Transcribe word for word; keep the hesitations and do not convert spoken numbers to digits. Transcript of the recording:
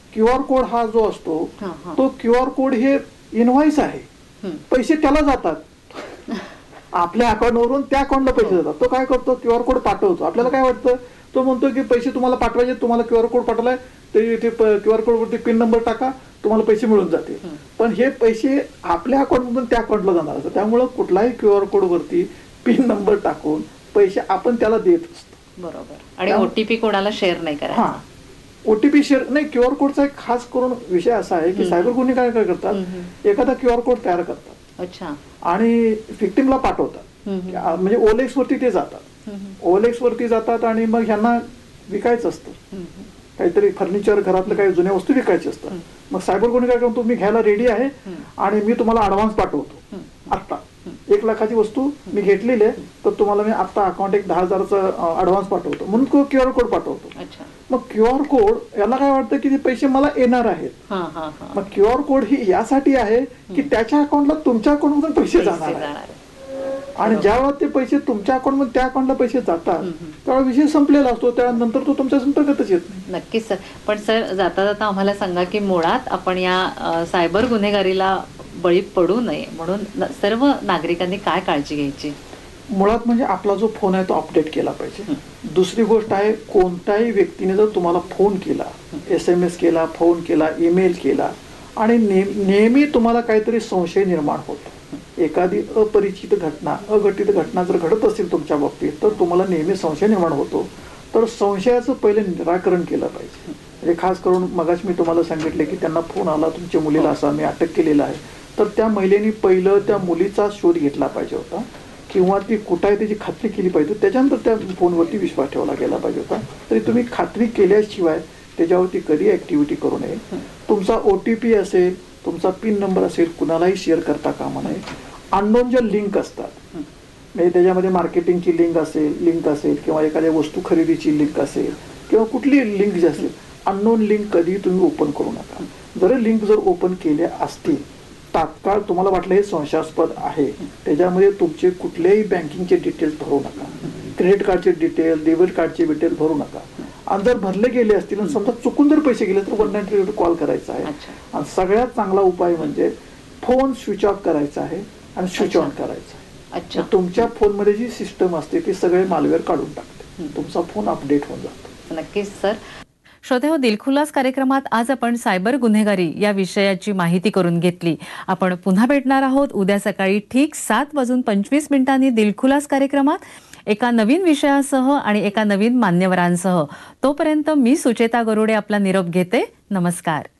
Q R code हा जो असतो हा, हा. तो क्यू आर कोड हे इनव्हॉइस आहे, पैसे त्याला जातात आपल्या अकाउंटवरून त्या अकाउंटला पैसे जातात. तो काय करतो, क्यू आर कोड पाठवतो. आपल्याला काय वाटतं, तो म्हणतो की पैसे तुम्हाला पाठवायचे, तुम्हाला क्यू आर कोड पाठवलाय, ते इथे क्यू आर कोड वरती पिन नंबर टाका, तुम्हाला पैसे मिळून जातील. पण हे पैसे आपल्या अकाउंटमधून त्या अकाउंटला जाणार असतात. त्यामुळे कुठलाही क्यू आर कोड वरती पिन नंबर टाकून पैसे आपण त्याला देत असतो. बरोबर. आणि ओटीपी कोणाला शेअर नाही करायचा. हा, ओटीपी शेअर नाही. क्यू आर कोडचा एक खास करून विषय असा आहे की सायबर गुन्हे काय काय करतात, एखादा क्यू आर कोड तयार करतात. अच्छा. आणि व्हिक्टिमला पाठवतात. म्हणजे ओलेक्स वरती ते जातात, ओलेक्स वरती जातात आणि मग ह्यांना विकायचं असतं काहीतरी फर्निचर, घरातलं काही जुन्या वस्तू विकायची असतात. मग सायबर गुन्हे काय करतो, मी घ्यायला रेडी आहे आणि मी तुम्हाला ऍडव्हान्स पाठवतो. आत्ता एक लाखाची वस्तू मी घेतलेली आहे, तर तुम्हाला मी आता अकाउंट एक दहा हजाराचा ऍडव्हान्स पाठवतो म्हणून क्यू आर कोड पाठवतो. मग क्यू आर कोड याला काय वाटतं की ते पैसे मला येणार आहेत. मग क्यू आर कोड ही यासाठी आहे की त्याच्या अकाउंटला तुमच्या अकाउंटमधून पैसे जाणार आहेत. आणि ज्यावेळेला ते पैसे तुमच्या अकाउंटमध्ये त्या अकाउंटला पैसे जातात त्यावेळेला विषय संपलेला असतो, त्यानंतर तो तुमच्या संपर्कातच येत नाही. नक्कीच सर. पण सर, जाता जाता आम्हाला सांगा की मुळात आपण या सायबर गुन्हेगारीला बळी पडू नये म्हणून सर्व नागरिकांनी काय काळजी घ्यायची? मुळात म्हणजे आपला जो फोन आहे तो अपडेट केला पाहिजे. दुसरी गोष्ट आहे, कोणत्याही व्यक्तीने जर तुम्हाला फोन केला, एस एम एस केला, फोन केला, ईमेल केला आणि नेहमी तुम्हाला काहीतरी संशय निर्माण होतो, एखादी अपरिचित घटना, अघटित घटना जर घडत असेल तुमच्या बाबतीत, तर तुम्हाला नेहमी संशय निर्माण होतो. तर संशयाचं पहिले निराकरण केलं पाहिजे. म्हणजे खास करून मगाच मी तुम्हाला सांगितले की त्यांना फोन आला, तुमच्या मुलीला असा मी अटक केलेला आहे, तर त्या महिलेने पहिलं त्या मुलीचा शोध घेतला पाहिजे होता किंवा ती कुठं आहे त्याची खात्री केली पाहिजे, त्याच्यानंतर त्या फोनवरती विश्वास ठेवला गेला पाहिजे होता. तरी तुम्ही खात्री केल्याशिवाय त्याच्यावरती कधी ऍक्टिव्हिटी करू नये. तुमचा ओटीपी असेल, तुमचा पिन नंबर असेल, कुणालाही शेअर करता कामा नये. अननोन ज्या लिंक असतात, म्हणजे त्याच्यामध्ये मार्केटिंगची लिंक असेल लिंक असेल किंवा एखाद्या वस्तू खरेदीची लिंक असेल किंवा कुठली लिंक जी असेल, अननोन लिंक कधी तुम्ही ओपन करू नका. जर लिंक जर ओपन केल्या असतील, तात्काळ तुम्हाला वाटलं हे संशयास्पद आहे, त्याच्यामध्ये तुमचे कुठलेही बँकिंगचे डिटेल्स भरू नका, क्रेडिट कार्डचे डिटेल, डेबिट कार्डचे डिटेल भरू नका. आणि जर भरले गेले असतील आणि समजा चुकून जर पैसे गेले तर वन नाईन थ्री कॉल करायचा आहे. आणि सगळ्यात चांगला उपाय म्हणजे फोन स्विच ऑफ करायचा आहे आणि स्विच ऑन करायचा आहे. तुमच्या फोनमध्ये जी सिस्टम असते ती सगळे मालवेअर काढून टाकते, तुमचा फोन अपडेट होऊन जातो. नक्कीच सर. श्रोतेहो, दिलखुलास कार्यक्रमात आज आपण सायबर गुन्हेगारी या विषयाची माहिती करून घेतली. आपण पुन्हा भेटणार आहोत उद्या सकाळी ठीक सात वाजून पंचवीस मिनिटांनी दिलखुलास कार्यक्रमात एका नवीन विषयासह आणि एका नवीन मान्यवरांसह. तोपर्यंत मी सुचेता गरुडे आपला निरोप घेते. नमस्कार.